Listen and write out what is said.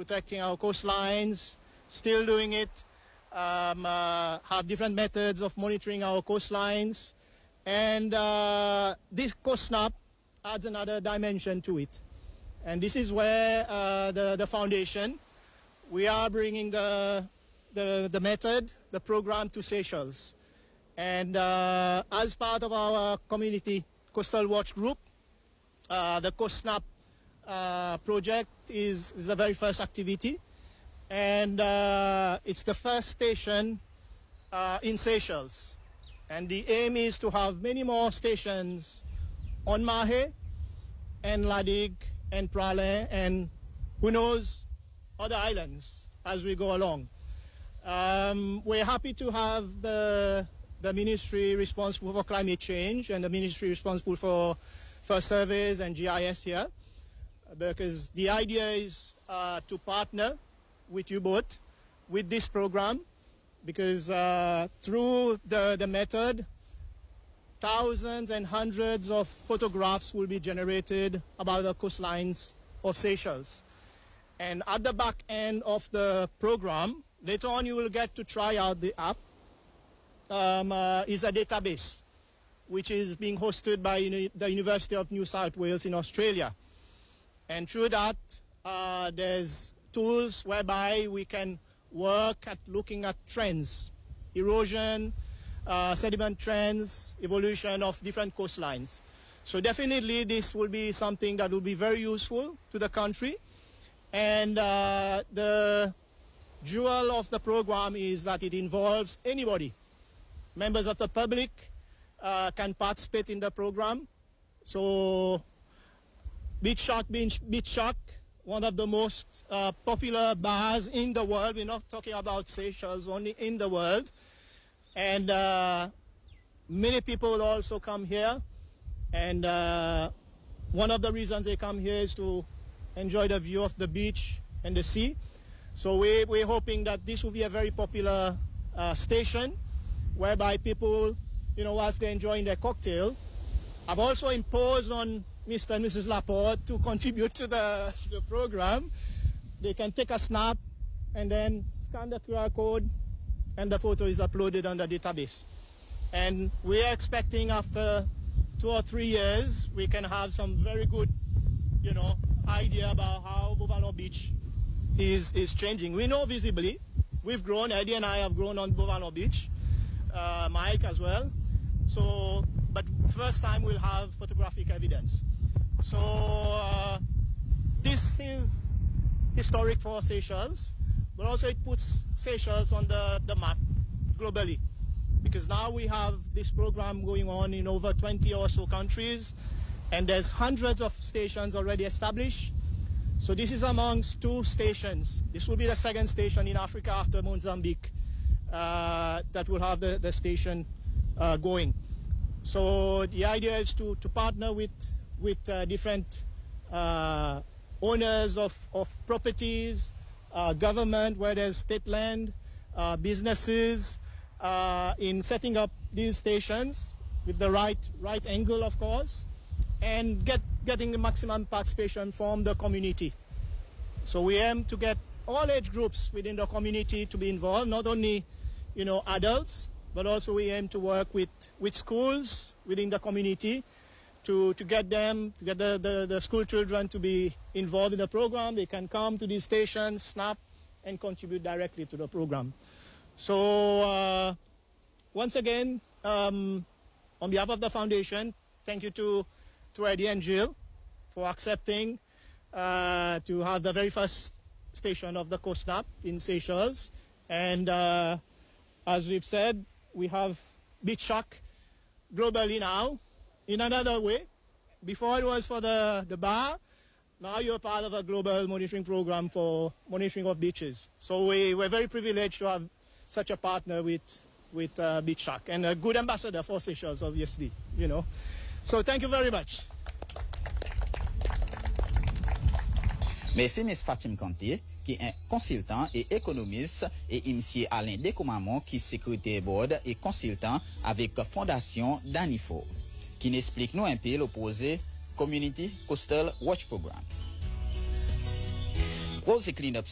protecting our coastlines, still doing it, have different methods of monitoring our coastlines. And this Coast Snap adds another dimension to it. And this is where the foundation, we are bringing the method, the program to Seychelles. And as part of our community Coastal Watch group, the Coast Snap project is the very first activity. And it's the first station in Seychelles. And the aim is to have many more stations on Mahé and Ladig and Praslin and who knows, other islands as we go along. We're happy to have the ministry responsible for climate change and the ministry responsible for surveys and GIS here, because the idea is to partner with you both with this program, because through the method, thousands and hundreds of photographs will be generated about the coastlines of Seychelles. And at the back end of the program, later on you will get to try out the app, is a database which is being hosted by the University of New South Wales in Australia. And through that, there's tools whereby we can work at looking at trends, erosion, sediment trends, evolution of different coastlines. So definitely this will be something that will be very useful to the country. And the jewel of the program is that it involves anybody. Members of the public can participate in the program. So Beach Shark, one of the most popular bars in the world. We're not talking about Seychelles, only in the world. And many people also come here. And one of the reasons they come here is to enjoy the view of the beach and the sea. So we're hoping that this will be a very popular station whereby people, whilst they're enjoying their cocktail, I've also imposed on Mr. and Mrs. Laporte to contribute to the program. They can take a snap and then scan the QR code and the photo is uploaded on the database. And we are expecting after 2 or 3 years, we can have some very good, idea about how Bovano Beach is changing. We know visibly, we've grown, Eddie and I have grown on Bovano Beach, Mike as well. So, but first time we'll have photographic evidence. So this is historic for Seychelles, but also it puts Seychelles on the map globally, because now we have this program going on in over 20 or so countries, and there's hundreds of stations already established. So this is amongst 2 stations. This will be the second station in Africa after Mozambique that will have the station going. So the idea is to partner with different owners of properties, government where there's state land, businesses, in setting up these stations with the right angle, of course, and getting the maximum participation from the community. So we aim to get all age groups within the community to be involved, not only adults, but also we aim to work with schools within the community to get the school children to be involved in the program. They can come to these stations, snap, and contribute directly to the program. So once again, on behalf of the foundation, thank you to Eddie and Jill for accepting to have the very first station of the Coast Snap in Seychelles. And as we've said, we have Beach Shark globally now in another way. Before it was for the bar, now you're part of a global monitoring program for monitoring of beaches. So we're very privileged to have such a partner with Beach Shark and a good ambassador for Seychelles, obviously, So thank you very much. Merci, Ms. Fatim Kanté, qui est consultant et économiste, et M. Alain Dekoumamon, qui est secrétaire board et consultant avec Fondation Danifo, qui nous explique nous un peu l'opposé Community Coastal Watch Program. Rose Cleanup